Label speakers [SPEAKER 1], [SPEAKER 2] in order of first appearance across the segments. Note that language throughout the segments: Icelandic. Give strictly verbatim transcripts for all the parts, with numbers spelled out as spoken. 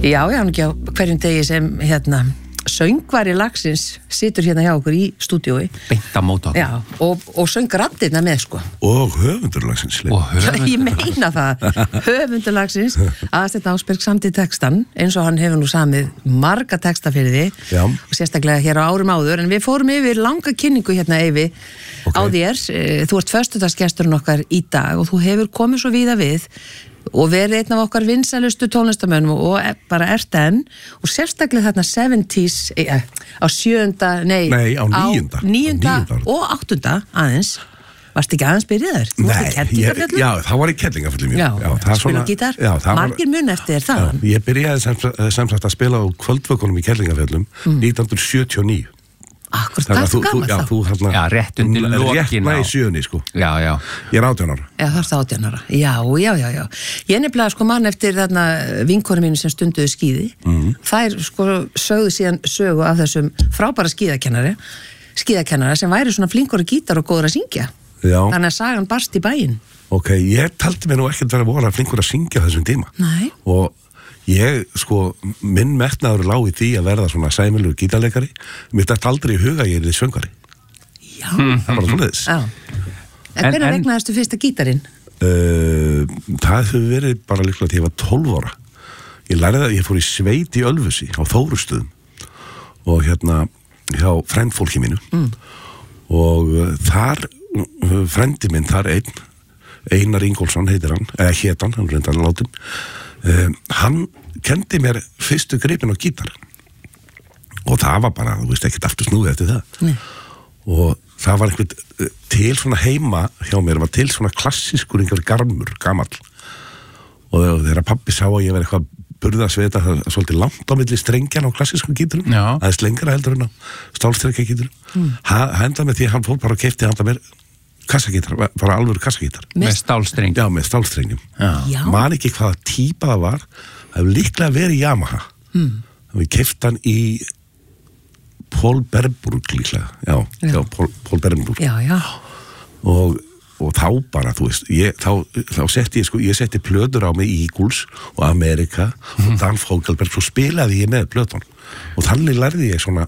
[SPEAKER 1] Já, já, hann ekki á hverjum degi sem hérna söngvari lagsins situr hérna hjá okkur í stúdíói.
[SPEAKER 2] Beint á móti.
[SPEAKER 1] Já, og, og söng raddirna með, sko.
[SPEAKER 3] Og höfundur lagsins.
[SPEAKER 2] Og höfundur.
[SPEAKER 1] Ég meina það. Höfundur lagsins, Aðalsteinn Ásberg samdi textan, eins og hann hefur nú samið marga texta fyrir því.
[SPEAKER 3] Já.
[SPEAKER 1] Og sérstaklega hér á árum áður, en við fórum yfir langa kynningu hérna, Eyvi, okay. á þér. Þú ert föstudagsgesturinn okkar í dag og þú hefur komið svo víða við og verið einn af okkar vinsælustu tónlistamönnum og bara ert enn og sérstaklega þarna seventies eh, á sjöunda, nei,
[SPEAKER 3] nei á níunda,
[SPEAKER 1] á níunda og áttunda aðeins, varst ekki aðeins byrjaður?
[SPEAKER 3] Nei, ég, já, þá var ég Kerlingafjöllum.
[SPEAKER 1] Já, já spila gítar, já, margir mun eftir þér þaðan.
[SPEAKER 3] Já, ég byrjaði sem, sem sagt að spila á kvöldvökunum í Kerlingafjöllum mm. nítján hundruð sjötíu og níu.
[SPEAKER 1] Akkur, það er þú gaman
[SPEAKER 3] þá. Já, þú hérna.
[SPEAKER 2] Já, rétt undir lokin.
[SPEAKER 3] Rétt næ sjöunni, sko.
[SPEAKER 2] Já, já.
[SPEAKER 3] Ég er átján ára.
[SPEAKER 1] Já, það er átján ára. Já, já, já, já. Ég nefnilega sko mann eftir þarna vinkonu mínu sem stunduðu skíði. Mm. Þær sko sögðu síðan sögu af þessum frábæra skíðakennari, skíðakennara sem væri svona flinkur að gítar og góður að syngja. Já. Þannig að sagan barst í bæinn.
[SPEAKER 3] Ok, ég taldi mér nú ekkert vera voru flinkur að syngja þessum tíma.
[SPEAKER 1] Nei.
[SPEAKER 3] Og ég, sko, minn metnaður lá í því að verða svona sæmilegur gítarleikari. Mér dætt aldrei í huga að ég er söngari.
[SPEAKER 1] Já.
[SPEAKER 3] Það var svoleiðis.
[SPEAKER 1] Já. En hvernig regnaðistu fyrsta gítarinn?
[SPEAKER 3] Uh, það hefur verið bara líklega til ég var tólf ára. Ég lærði að ég fór í sveit í Ölfusi á Þórustöðum og hérna hjá frendfólki mínu. Mm. Og uh, þar, uh, frendi minn, þar einn, Einar Ingólfsson heitir hann, eða hét hann, hann reyndan látin. Um, hann kendi mér fyrstu gripin á gítar og það var bara, þú veist, ekkert aftur snúið eftir það. Nei. Og það var einhvern til svona heima hjá mér, var til svona klassískur einhver garmur, gamall og þegar pappi sá að ég var eitthvað burðasveita, það er svolítið langt á milli strengjan á klassísku gítarum, það er lengra heldur en á stálstrengja gítarum. Mm. hann endaði með því að hann fór bara og keypti handa mér kassagítar, bara alvöru kassagítar
[SPEAKER 2] með stálstrengjum.
[SPEAKER 3] Já, með stálstrengjum. Man ekki hvaða típa það var, það hefur líklega verið Yamaha. Mm. Við keypti hann í Paul Berburg líklega, já, já. já Paul, Paul Berburg.
[SPEAKER 1] Já, já.
[SPEAKER 3] Og, og þá bara, þú veist, ég, þá, þá setti ég, sko, ég setti plötur á mig Eagles og America mm. og Dan Fogelberg, svo spilaði ég með plötun og þannig lærði ég svona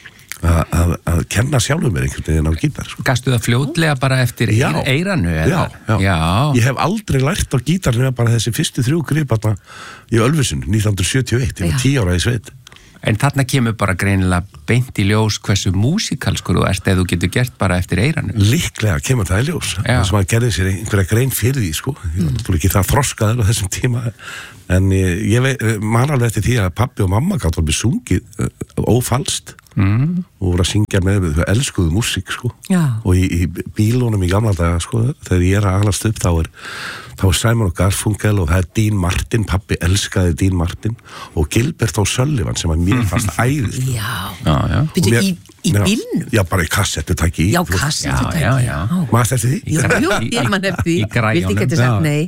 [SPEAKER 3] Að, að, að kenna sjálfum mér einhvern veginn á gítar, sko.
[SPEAKER 2] Gastu það fljótlega bara eftir já, eiranu?
[SPEAKER 3] Já, já, já. Ég hef aldrei lært á gítar nema bara þessi fyrstu þrjú grip í Ölfusun, nítján hundruð sjötíu og eitt, ég var tíu ára í sveit.
[SPEAKER 2] En þarna kemur bara greinilega beint í ljós hversu músikalskur þú ert eða þú getur gert bara eftir eiranu.
[SPEAKER 3] Líklega kemur það í ljós. Það sem að gerði sér einhverja grein fyrir því, sko. Ég var náttúrulega ekki það þroskaður á þessum tíma. En ég, ég man alveg eftir því að pappi og mamma gátt alveg sungið uh, ófalskt. Mm. Og voru að syngja með þau elskuðu músík, sko. Já. Og í, í bílunum í gamla daga, sko, þegar ég er að alast upp þá er, þá er Simon og Garfunkel og það er Dean Martin, pappi elskaði Dean Martin og Gilbert O'Sullivan sem var mér fast æðist.
[SPEAKER 1] Já, já, já. Byrju, í, í bílnum?
[SPEAKER 3] Já, bara í kassettutæki.
[SPEAKER 1] Já, kassettutæki.
[SPEAKER 2] Já, já, já.
[SPEAKER 3] Maður eftir því?
[SPEAKER 1] Jú, jú, ég man eftir því.
[SPEAKER 2] Í græjunum.
[SPEAKER 1] Vildi ekki sagt nei.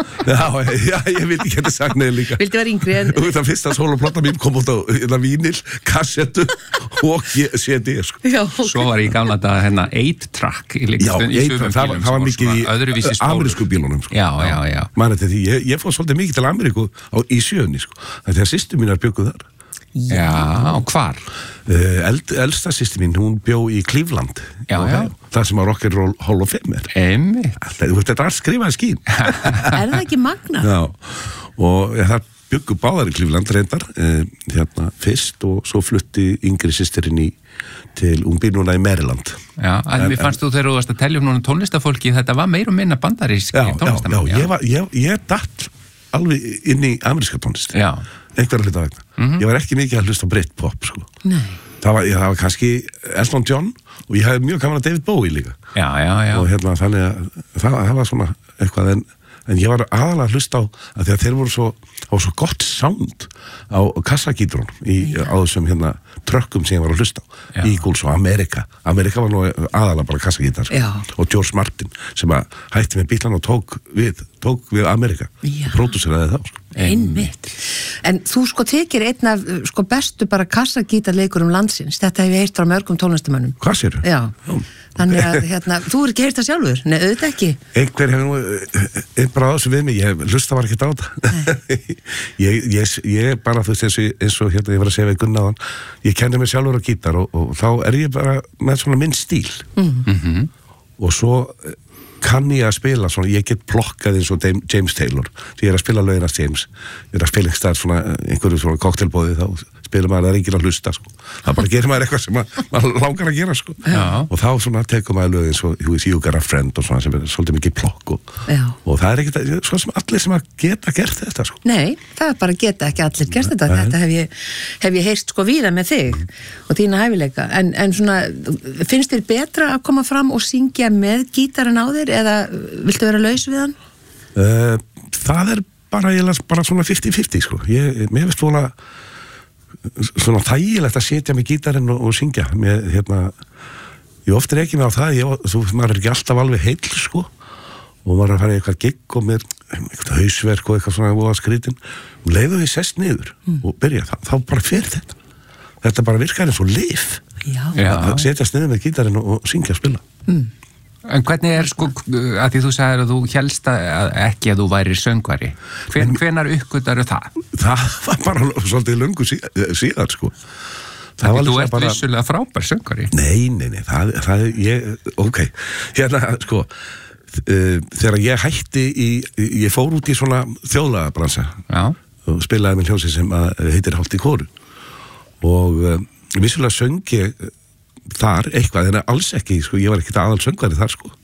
[SPEAKER 3] Já, já, ég vildi ekki sagt nei líka.
[SPEAKER 1] Vildi vera yngri en...
[SPEAKER 3] Og það fyrsta sóloplotta mín kom út á vínil, kassettu og C D, sko.
[SPEAKER 2] Já, okay. Svo var ég í gamla daga hérna eight track í líkastun í sumum bílum.
[SPEAKER 3] Já, það var mikið í amerísku bílunum, sko.
[SPEAKER 2] Já, já, já.
[SPEAKER 3] Maður eftir því, ég, ég fór svolítið mikið til Ameríku á, í sjöunni, sko. Þegar systur mínar bjöggu þar.
[SPEAKER 2] Já, hvar?
[SPEAKER 3] Uh, eld, elsta systur mín, hún bjó í Cleveland.
[SPEAKER 2] Já, já.
[SPEAKER 3] Það sem að Rock and Roll Hall of Fame er.
[SPEAKER 2] Einmitt.
[SPEAKER 3] Þetta er allt skrifað skín.
[SPEAKER 1] Er það ekki magna?
[SPEAKER 3] Já, og ja, það byggu báðar í Cleveland reyndar, uh, hérna fyrst og svo flutti yngri systirinn í til, hún býr núna í Maryland.
[SPEAKER 2] Já, en mér fannst þú þegar þú varst að telja um núna tónlistafólki, þetta var meira og minna bandaríski tónlistamenn.
[SPEAKER 3] Já, já, já, ég var, ég, ég datt alveg inn í ameríska tónlist.
[SPEAKER 2] Já.
[SPEAKER 3] Einhverja hluta vegna. Mm-hmm. Ég var ekki mikið að hlusta á Britpop, sko.
[SPEAKER 1] Nei.
[SPEAKER 3] Það var, ég, það var kannski Elton John og ég hafði mjög gaman að David Bowie líka.
[SPEAKER 2] Já, já, já.
[SPEAKER 3] Og hérna, þannig að það, það var svona eitthvað, en, en ég var aðalega að hlusta á að því að þeir voru svo, á svo gott sound á kassagítrunum í, á þessum hérna trökkum sem ég var að hlusta á. Já. Eagles og America. America var nú aðalega bara kassagítar, sko. Og George Martin sem að hætti með bílan og tók við, tók við America. Já. Og pródúseraði það, sko.
[SPEAKER 1] Einmitt. En þú sko tekir einn af sko bestu bara kassagítarleikurum landsins. Þetta hef ég heyrt frá mörgum tónlistamönnum.
[SPEAKER 3] Hvað séru?
[SPEAKER 1] Já. Já. Þannig að, hérna, þú er ekki heyrt það sjálfur? Nei, auðvitað ekki.
[SPEAKER 3] Einhver hefur nú, einn bara á þessu við mig, ég hlusta var ekki á þetta. ég, ég, ég bara, þú veist, eins og, eins og hérna, ég var að segja við Gunnaðan, ég kenni mig sjálfur á gítar og, og þá er ég bara með svona minn stíl. Mm-hmm. Og svo kann ég að spila svona, ég get plokkað eins og James Taylor, því ég er að spila löginast James, ég er að spila einhverstað svona, einhverju svona koktelbóði, þá spila maður að enginn að hlusta, sko. Það bara gerir maður eitthvað sem maður, maður langar að gera, sko. Já. Og þá svona tekur maður lögin svo, You Got a Friend og svona sem er svolítið mikið plokk og, og það er ekkert, svona sem allir sem að geta gert þetta, sko.
[SPEAKER 1] Nei, það er bara geta ekki allir gert þetta, Nei. Þetta hef ég, hef ég heyrt sko víða með þig mm. og þína hæfileika, en, en svona, finnst þér betra að koma fram og syngja með gítarinn á þér eða viltu vera laus við hann?
[SPEAKER 3] Uh, það er bara, ég las bara svona fifty fifty, sko. Ég, mér veist svona svona þægilegt að setja með gítarinn og, og syngja með, hérna, ég oftir ekki með á það, ég, þú, maður er ekki alltaf alveg heill, sko, og maður er að fara í eitthvað gigg og með eitthvað hausverk og eitthvað svona voða skrítin og leiðu því sest niður mm. og byrja, þá, þá bara fer þetta þetta bara virkar eins og lyf að setjast niður með gítarinn og, og syngja og spila
[SPEAKER 2] mm. En hvernig er, sko, að því þú sagðir að þú hélst að ekki að þú væri söngvari. Hven, hvenar uppgötar það?
[SPEAKER 3] Það var bara svolítið löngu síðan, sko.
[SPEAKER 2] Það þú ert bara vissulega frábær söngvari.
[SPEAKER 3] Nei, nei, nei, það, það ég, ok, hérna, sko, uh, þegar ég hætti í, ég fór út í svona þjóðlagabransa og spilaði með hljómsveit sem heitir Hált í kóru og uh, vissulega söng ég þar eitthvað, en alls ekki, sko, ég var ekki aðal söngvari þar, sko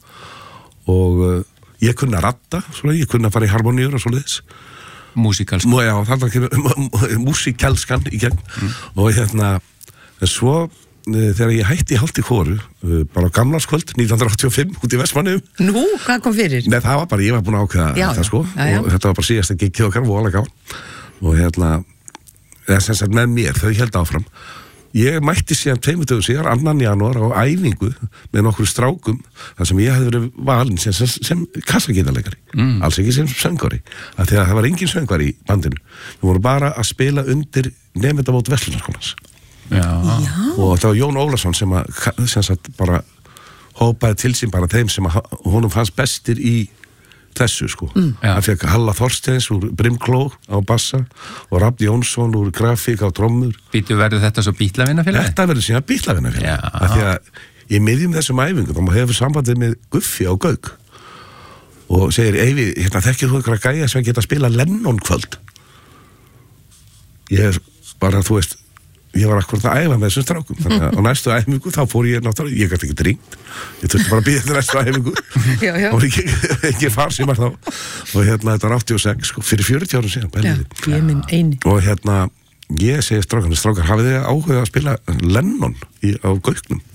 [SPEAKER 3] og uh, ég kunna ratta, svona, ég kunna fara í harmoníur og svoleiðis
[SPEAKER 2] Músíkalskan
[SPEAKER 3] Já, það var ekki músíkalskan í gegn mm. og hérna, en svo uh, þegar ég hætti í Hált í kóru uh, bara á gamlarskvöld, nítján hundruð áttatíu og fimm út í Vestmannaeyjum.
[SPEAKER 1] Nú, hvað kom fyrir?
[SPEAKER 3] Nei, það var bara, ég var búin að ákveða
[SPEAKER 1] já,
[SPEAKER 3] þetta, sko,
[SPEAKER 1] já, já.
[SPEAKER 3] og þetta var bara síðasta giggið okkar, voðalega gaman og hérna, eða sem sagt með mér, þau héldu áfram. Ég mætti síðan tveimur dögum síðar, annan janúar á æfingu með nokkur strákum þar sem ég hefði verið valinn sem, sem, sem kassagítarleikari, mm. alls ekki sem söngvari, af því að það var engin söngvari í bandinu. Við vorum bara að spila undir nemendamót Verslunarskólans.
[SPEAKER 2] Já.
[SPEAKER 3] Og það var Jón Ólafsson sem að, sem sagt, bara hópaði til sín bara þeim sem að honum fannst bestir í þessu, sko. Mm. Hann fekk Halla Þorsteins úr Brimkló á bassa og Rafn Jónsson úr grafík á trommur.
[SPEAKER 2] Býtu verður þetta svo bítlavinnafélag?
[SPEAKER 3] Þetta verður síðan bítlavinnafélag. Af því að ég miðjum þessum æfingum þá hefur sambandið með Guffi á Gauk og segir, Eyvi, hérna þekkir þú einhverja gæja sem geta að spila Lennon kvöld? Ég er bara, þú veist, ég var akkurat að æfa með þessum strákum þannig að á næstu æfingu þá fór ég náttúrulega, ég gæti ekki dringt, ég þurfti bara að býða til næstu æfingu
[SPEAKER 1] já, já.
[SPEAKER 3] og ekki, ekki farsímar þá og hérna þetta var áttatíu og sex, sko, fyrir fjörutíu árum síðan
[SPEAKER 1] já, ég minn eini
[SPEAKER 3] og hérna, ég segi strákarnir, strákar hafið þið áhuga að spila Lennon í, á Gauknum